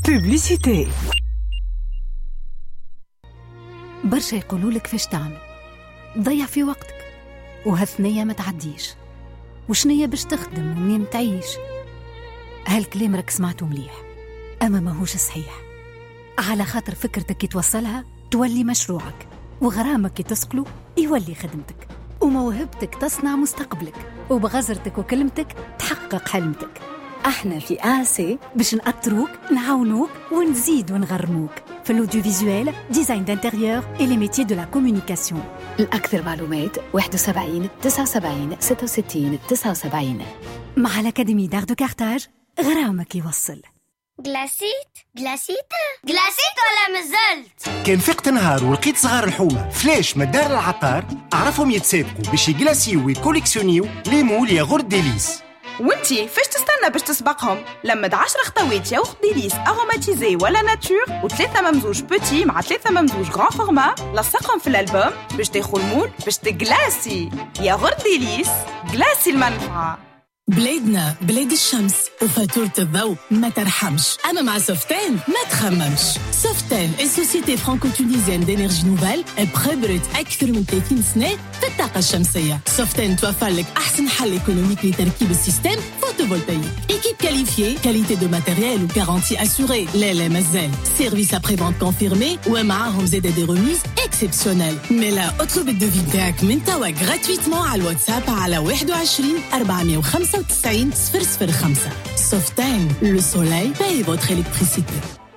بوبليسيتي. برشا يقولولك فاش تعمل، تضيع في وقتك وهالثنية ما تعديش، وشنية باش تخدم ومنين تعيش. هالكلام راك سمعته مليح، أما ماهوش صحيح. على خاطر فكرتك كي توصلها تولي مشروعك، وغرامك كي تسقله يولي خدمتك، وموهبتك تصنع مستقبلك، وبغزرتك وكلمتك تحقق حلمتك. احنا في آسي باش نأطروك، نعاونوك ونزيد ونغرموك في الاوديوفيزوال، ديزاين دانتيريور et les métiers de la communication. الأكثر معلومات 71 79 66 79. مع الأكاديمي دار دو كارتاج غرامك يوصل. جلاسيت ولا مازلت؟ كان فقت نهار ولقيت صغار الحومة فلاش من دار العطار، أعرفهم يتسابقوا باش يجلاسيو ويكوليكسيونيو لي مول ياغورت ديليس. وانتي فاش تستنى باش تسبقهم؟ لمد 10 خطوات ياغورت ديليس اروماتيزي ولا ناتور و3 ممزوج بوتي مع 3 ممزوج غران فورما، لصقهم في الألبوم باش تاخذ المول باش تجلاسي. ياغورت ديليس، جلاسي المنفعة. بلادنا بلاد الشمس وفاتورة الضوء ما ترحمش، أما مع سوفتين ما تخممش. سوفتين السوسيتي فرانكو-تونيزيان دينيرجي نوفال بخبرة أكثر من 30 سنة في الطاقة الشمسية. سوفتين توفر لك أحسن حل إيكونوميك لتركيب السيستم فوتوفولتايك. إيكيب كاليفيي، كاليتي دو ماتيريال وكارانتي أسوري. لا مازال سيرفيس أبري فونت كونفيرمي ومعاهم زيادة دي روميز إكسبسيونيل. ميلا اطلب الدوفي تاعك من توا غراتويتمون على الواتساب على 21 495 005. سوفتين لو سولاي باي فوتر إلكتريسيتي.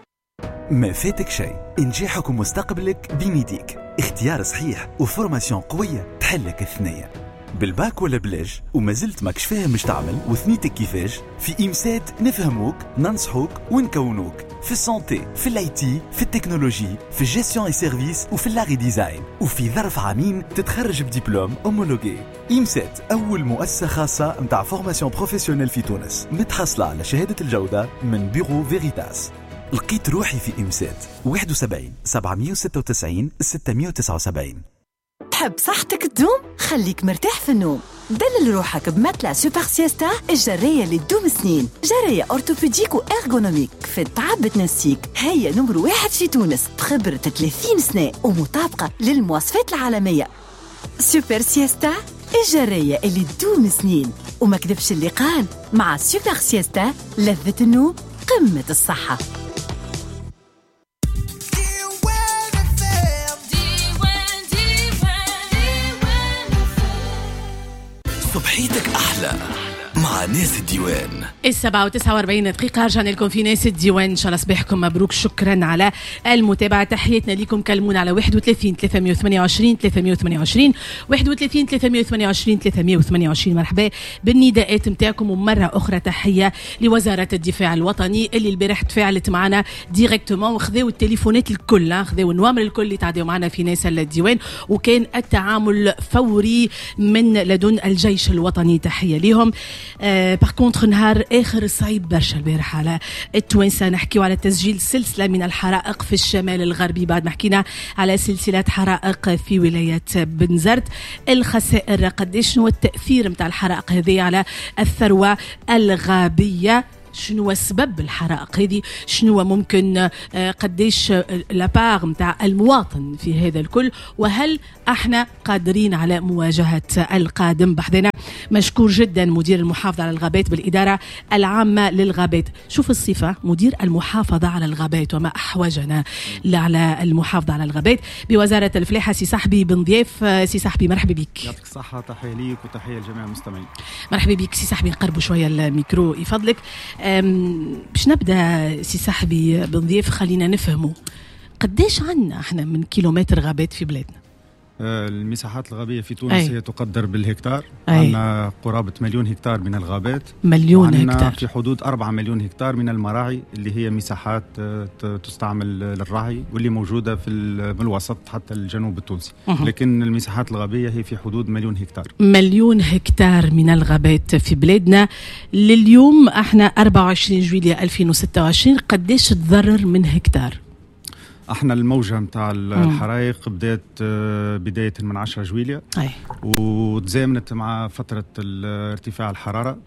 ما فاتك شيء، نجاحك ومستقبلك بميديك. اختيار صحيح وفورماسيون قوية تحلك الثنية. بالباك ولا بلاج وما زلت ماكش فاهم مش تعمل وثنيتك كيفاش؟ في إمسات نفهموك، ننصحوك ونكونوك في السانتي، في الاي تي، في التكنولوجي، في الجيستيون اي سيرفيس وفي اللاغي ديزاين. وفي ظرف عامين تتخرج بدبلوم اومولوجي. إمسات أول مؤسسة خاصة متاع فورماسيون بروفيسيونيل في تونس، متحصلة على شهادة الجودة من بيرو فيريتاس. لقيت روحي في إمسات 71 796 679. تحب صحتك تدوم؟ خليك مرتاح في النوم. دلل روحك بمتلة سوبر سيستا، الجرية اللي تدوم سنين. جرية أورتوبيديك وإرغونوميك في التعب بتنسيك. هي نمر 1 في تونس بخبرة 30 سنة ومطابقة للمواصفات العالمية. سوبر سيستا، الجرية اللي تدوم سنين. وما كذبش اللي قال، مع سوبر سيستا لذة النوم قمة الصحة. صبحيتك أحلى مع ناس الديوان. 7:49 دقيقة. رجعنا لكم في ناس الديوان، إن شاء الله صباحكم مبروك. شكرا على المتابعة، تحياتنا لكم. كلمونا على 31 328 328 31 328 328. مرحبا بالنداءات متاعكم. ومرة أخرى تحية لوزارة الدفاع الوطني اللي البارح تفاعلت معنا ديريكتومون وخذوا التليفونات الكل، خذوا النوامر الكل اللي تعديوا معنا في ناس الديوان، وكان التعامل فوري من لدن الجيش الوطني. تحية لهم. كونتر نهار آخر صعيب برشا البارح على التوانسة. نحكيو على تسجيل سلسلة من الحرائق في الشمال الغربي بعد ما حكينا على سلسلة حرائق في ولاية بنزرت. الخسائر قديش، شنو التأثير متاع الحرائق هذه على الثروة الغابية، شنو السبب الحرائق هذه، شنو ممكن قديش لابار متاع المواطن في هذا الكل، وهل احنا قادرين على مواجهة القادم. بحثنا مشكور جدا مدير المحافظة على الغابات بالإدارة العامة للغابات. شوف الصفة، مدير المحافظة على الغابات، وما أحوجنا على المحافظة على الغابات بوزارة الفلاحة. سي صاحبي بن ضيف. سي صاحبي مرحبا بك. يعطيك الصحة، تحية ليك وتحية لجميع المستمعين. مرحبا بك سي صاحبي. نقربوا شوية الميكرو يفضلك. باش نبدأ سي صاحبي بن ضيف، خلينا نفهموا قديش عنا احنا من كيلومتر غابات في بلادنا. المساحات الغابية في تونس هي تقدر بالهكتار. عندنا قرابة 1,000,000 هكتار من الغابات. 1,000,000 هكتار. في حدود 4,000,000 هكتار من المراعي اللي هي مساحات تستعمل للرعي، واللي موجودة من الوسط حتى الجنوب التونسي. لكن المساحات الغابية هي في حدود 1,000,000 هكتار. 1,000,000 هكتار من الغابات في بلادنا. لليوم احنا 24 جويلية 2026. قديش تضرر من هكتار؟ احنا الموجة متاع الحرائق بداية من 10 جويلية وتزامنت مع فترة ارتفاع الحرارة،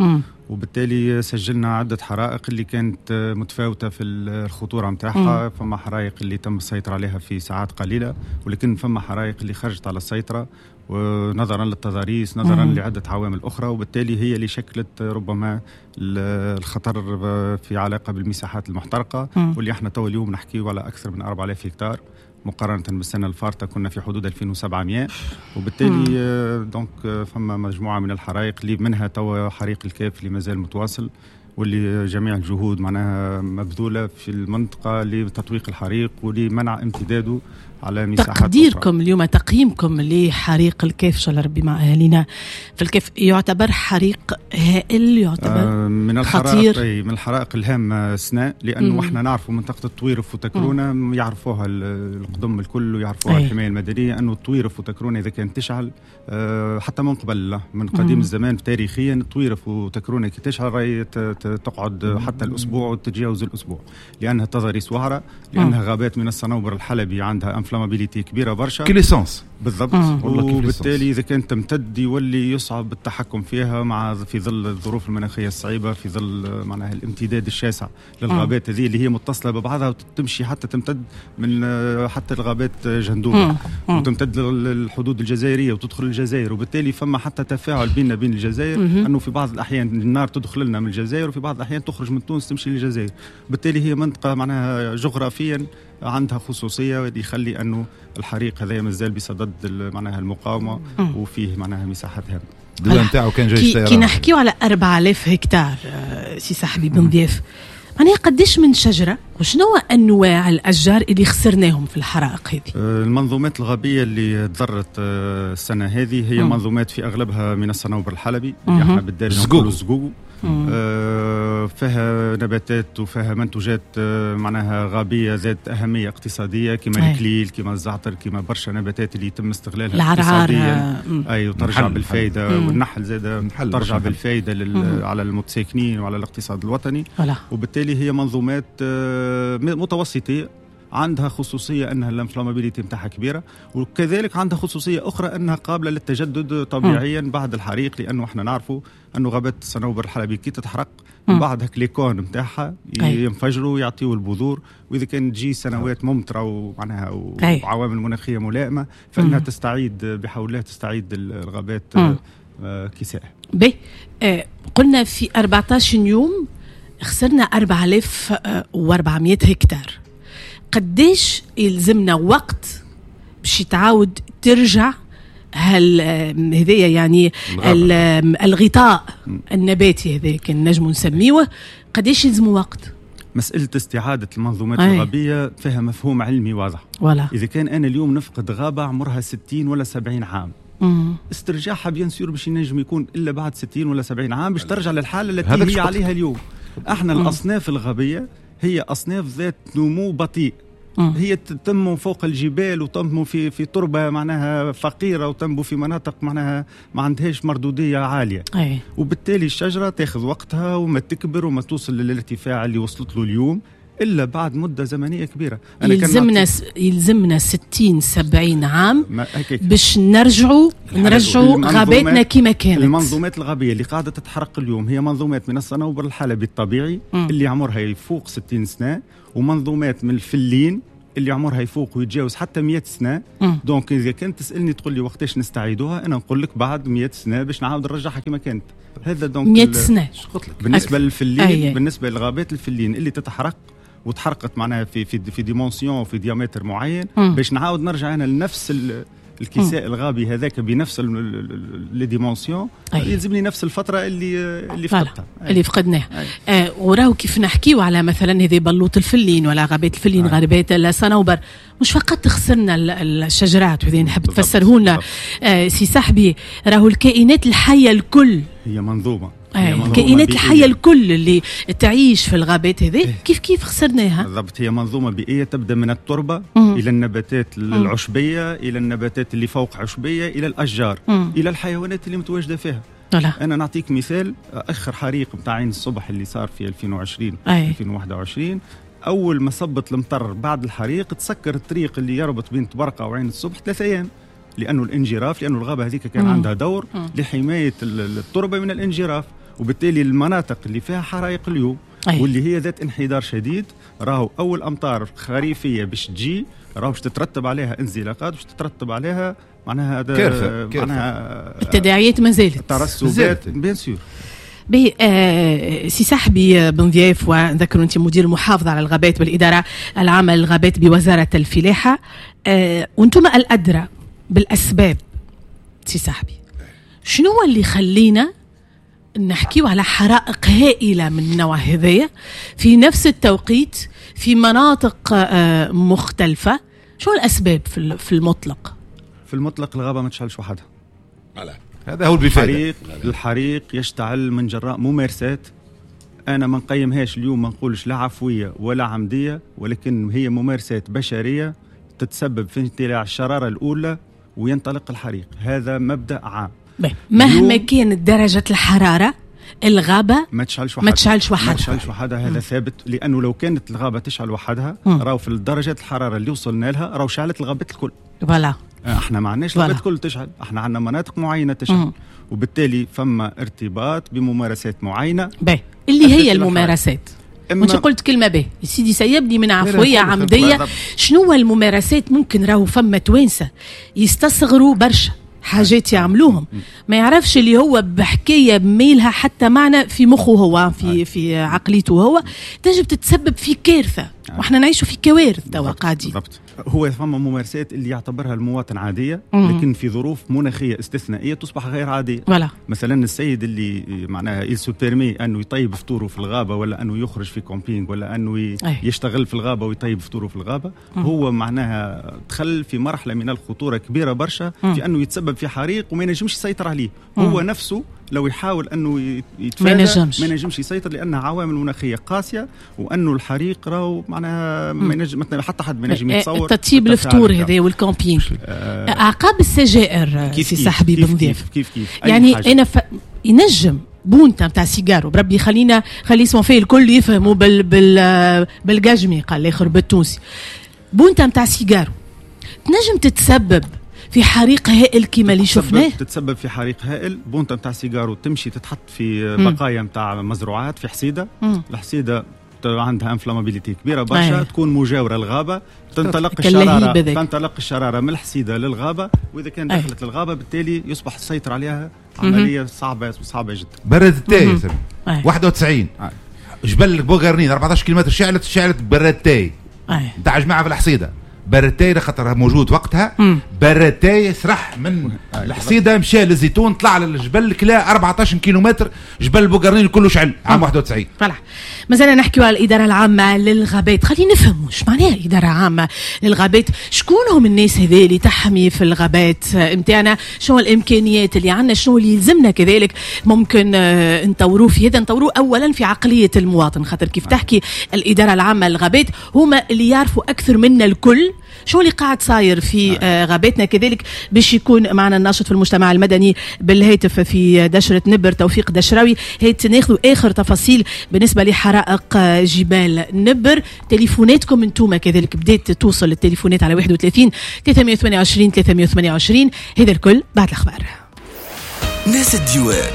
وبالتالي سجلنا عدة حرائق اللي كانت متفاوتة في الخطورة متاعها. فما حرائق اللي تم السيطرة عليها في ساعات قليلة، ولكن فما حرائق اللي خرجت على السيطرة ونظرا للتضاريس، نظرا لعدة عوامل أخرى، وبالتالي هي اللي شكلت ربما الخطر في علاقة بالمساحات المحترقة، واللي احنا تو اليوم نحكيه على أكثر من 4000 هكتار مقارنة بالسنة الفارطة كنا في حدود 2700. وبالتالي دونك فما مجموعة من الحرائق اللي منها تو حريق الكاف اللي مازال متواصل، واللي جميع الجهود معناها مبذولة في المنطقة لتطويق الحريق ولمنع امتداده على مساحات تقديركم أخرى. اليوم تقييمكم لحريق الكاف إن شاء الله ربي مع أهالينا في الكاف، يعتبر حريق هائل، يعتبر من خطير، من الحرائق الهامة سنة، لأنه احنا نعرفوا منطقة الطويرف وتكرونة يعرفوها القدم الكل ويعرفوها الحماية المدنية، أنه الطويرف وتكرونة إذا كانت تشعل حتى من قبل من قديم الزمان تاريخيا، الطويرف وتكرونة كي تشعل راهي تقعد حتى الأسبوع وتتجاوز الأسبوع، لأنها تضاريس وهرة، لأنها غابات من الصنوبر الحلبي عندها انفلامابيليتي كبيرة برشا كليسانس بالضبط. وبالتالي إذا كان تمتد يولي يصعب التحكم فيها في ظل الظروف المناخية الصعيبة، في ظل معناها الامتداد الشاسع للغابات هذه اللي هي متصلة ببعضها وتمشي حتى تمتد من حتى الغابات جندوبة وتمتد للحدود الجزائرية وتدخل الجزائر. وبالتالي فما حتى تفاعل بيننا بين الجزائر، أنه في بعض الأحيان النار تدخل لنا من الجزائر وفي بعض الأحيان تخرج من تونس تمشي للجزائر. بالتالي هي منطقة معناها جغرافيا عندها خصوصية يخلي أنه الحريق هذا مازال بصدد معناها المقاومة وفيه معناها مساحات هامة. الدولة نتاعو كان جاي كي نحكيو على 4000 هكتار سي صاحبي بن ضياف، معناها قديش من شجرة وشنو أنواع الأشجار اللي خسرناهم في الحرائق هذه؟ المنظومات الغابية اللي تضررت السنة هذه هي منظومات في أغلبها من الصنوبر الحلبي اللي احنا بالدارجة نقولوا الزقوق. فيها نباتات وفيها منتوجات معناها غابية ذات أهمية اقتصادية كما الكليل كما الزعتر كما برشا نباتات اللي يتم استغلالها اقتصاديا وترجع بالفايدة، والنحل زاد ترجع بالفايدة على المتساكنين وعلى الاقتصاد الوطني. وبالتالي هي منظومات متوسطة عندها خصوصية أنها الانفلامابيليتي متاعها كبيرة، وكذلك عندها خصوصية أخرى أنها قابلة للتجدد طبيعيا بعد الحريق، لأنه احنا نعرفوا أنه غابات الصنوبر الحلبي كي تتحرق بعد هك ليكون متاعها ينفجروا ويعطيوا البذور، وإذا كانت تجي سنوات ممطرة ومعناها وعوامل مناخية ملائمة فإنها تستعيد بحول الله تستعيد الغابات كسائها. قلنا في 14 يوم خسرنا 4400 هكتار. قديش يلزمنا وقت باش يتعاود ترجع هذايا يعني الغطاء النباتي هذا كان نجم نسميوه، قديش يلزم وقت؟ مسألة استعادة المنظومات الغابية فيها مفهوم علمي واضح. إذا كان أنا اليوم نفقد غابة عمرها 60 ولا 70 عام، استرجاعها بيان سور باش ينجم يكون إلا بعد 60 ولا 70 عام باش ترجع للحالة التي هي عليها اليوم. احنا الأصناف الغابية هي أصناف ذات نمو بطيء، هي تنمو فوق الجبال وتنمو في تربة معناها فقيرة وتنمو في مناطق معناها ما عندهاش مردودية عالية. وبالتالي الشجرة تاخذ وقتها وما تكبر وما توصل للارتفاع اللي وصلت له اليوم إلا بعد مدة زمنية كبيرة. يلزمنا 60-70 عام باش نرجعوا غاباتنا كما كانت. المنظومات الغابية اللي قاعدة تتحرق اليوم هي منظومات من الصنوبر الحلبي الطبيعي اللي عمرها يفوق 60 سنة، ومنظومات من الفلين اللي عمرها يفوق ويتجاوز حتى 100 سنة. دونك إذا كنت تسألني تقول لي وقتاش نستعيدوها، أنا نقول لك بعد 100 سنة باش نعاود نرجعها كما كانت. هذا دونك 100 سنة بالنسبة للفلين. بالنسبة للغابات الفلين اللي تتحرق وتحرقت معناها في ديمونسيون وفي ديامتر معين، باش نعاود نرجع أنا لنفس الكساء الغابي هذاك بنفس لي ديمونسيون، يلزمني نفس الفترة اللي فقدتها اللي فقدناها. وراو كيف نحكيو على مثلا هذه بلوط الفلين ولا غابات الفلين غابات الصنوبر، مش فقط خسرنا الشجرات، وهذه نحب تفسره لنا سي صاحبي. راهو الكائنات الحية الكل هي منظومة الكائنات الحية الكل اللي تعيش في الغابات هذه كيف خسرناها. بالضبط، هي منظومة بيئية تبدأ من التربة إلى النباتات العشبية، إلى النباتات اللي فوق عشبية، إلى الأشجار، إلى الحيوانات اللي متواجدة فيها. أنا نعطيك مثال، آخر حريق متاع عين الصبح اللي صار في 2020-2021، أول ما صبت المطر بعد الحريق تسكر الطريق اللي يربط بين تبرقة وعين الصبح 3 أيام، لأنه الانجراف، لأنه الغابة هذيك كان عندها دور لحماية التربة من الانجراف. وبالتالي المناطق اللي فيها حرائق اليوم واللي هي ذات انحدار شديد راهو أول أمطار خريفية باش تجي راهو باش تترتب عليها انزلاقات باش تترتب عليها معناها كارثة. معناها التداعيات ما زالت ترسبات بيان سور. بي سي صاحبي بن ضياف، وذكروا أنت مدير المحافظة على الغابات بالإدارة العامة للغابات بوزارة الفلاحة، وأنتم الأدرى بالأسباب. سي صاحبي شنو هو اللي خلينا نحكيو على حرائق هائلة من النوع هذايا في نفس التوقيت في مناطق مختلفة؟ شو الأسباب في المطلق؟ في المطلق الغابة ما تشعلش وحدها. هذا هو البفاية. الحريق يشتعل من جراء ممارسات أنا ما نقيمهاش اليوم، ما نقولش لا عفوية ولا عمدية، ولكن هي ممارسات بشرية تتسبب في اندلاع الشرارة الأولى وينطلق الحريق. هذا مبدأ عام. مهما كانت درجة الحرارة الغابة ما تشعلش وحدها. هذا ثابت، لأنه لو كانت الغابة تشعل وحدها راهو في درجات الحرارة اللي وصلنا لها راهو شعلت الغابات الكل. فوالا احنا ما عندناش الغابات الكل تشعل، احنا عندنا مناطق معينة تشعل، وبالتالي فما ارتباط بممارسات معينة اللي هي الممارسات. وانت قلت كلمة به سيدي سيبني من عفوية عمدية. شنو هو الممارسات؟ ممكن راهو فما توانسة يستصغروا برشا حاجات يعملوهم ما يعرفش اللي هو بحكاية بميلها حتى معنى في مخه هو في عقليته هو تجب تتسبب في كارثة، واحنا نعيش في كوارث توا قاعدين. هو فما ممارسات اللي يعتبرها المواطن عادية لكن في ظروف مناخية استثنائية تصبح غير عادية. مثلا السيد اللي معناها يلسو بيرمي أنه يطيب فطوره في الغابة، ولا أنه يخرج في كومبينج، ولا أنه يشتغل في الغابة ويطيب فطوره في الغابة، هو معناها دخل في مرحلة من الخطورة كبيرة برشا في أنه يتسبب في حريق وما ينجمش يسيطر عليه. هو نفسه لو يحاول أنه يتفادى ما ينجمش يسيطر، لأنها عوامل مناخية قاسية، وأنه الحريق راهو معناها ما ينجم حتى حد ما ينجم يتصور. تطيب الفطور هذا والكامبينج عقاب السجائر سي صاحبي بن ضياف كيف يعني أنا ينجم بونتا متاع سيجارو بربي خلي اسمه فيه الكل يفهموا بالجاجمي قال الاخر بالتونسي. بونتا متاع سيجارو تنجم تتسبب في حريق هائل كما اللي شفناه. تتسبب في حريق هائل. بونتا متاع سيجارو تمشي تتحط في بقايا متاع مزروعات في حصيدة. الحصيدة عندها انفلامابيليتي كبيرة برشا، تكون مجاورة للغابة، تنطلق الشرارة من الحصيدة للغابة، وإذا كان دخلت للغابة بالتالي يصبح السيطرة عليها عملية صعبة جدا. برد التاي 91 جبل بوغرنين 14 كيلومتر شعلت برد نتاع جماعة في الحصيدة. برتاي خاطر موجود وقتها. برتاي سرح من الحصيده مشى للزيتون طلع للجبل كلا 14 كيلومتر جبل بوغرنين كله شعل عام 91. فلاح مازال نحكيو على الاداره العامه للغابات. خلينا نفهموا ايش معناها اداره عامه للغابات، شكون هم الناس هذول اللي تحمي في الغابات نتاعنا، شنو الامكانيات اللي عندنا، شنو اللي يلزمنا كذلك ممكن نطوروا في هذا. نطوروا اولا في عقليه المواطن، خاطر كيف تحكي الاداره العامه للغابات هما اللي يعرفوا اكثر منا الكل شو اللي قاعد صاير في غاباتنا. كذلك باش يكون معنا الناشط في المجتمع المدني بالهاتف في دشرة نبر توفيق دشراوي، هيت ناخذوا اخر تفاصيل بالنسبه لحرائق جبال نبر. تليفوناتكم انتم كذلك بدات توصل التليفونات على 31 328 328. هذا الكل بعد الاخبار. ناس الديوان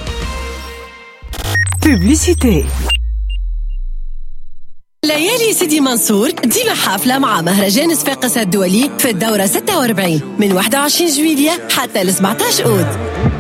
بوبليسيتي. ليالي سيدي منصور ديما حافلة مع مهرجان صفاقس الدولي في الدورة 46 من 21 جويلية حتى ل 17 أود.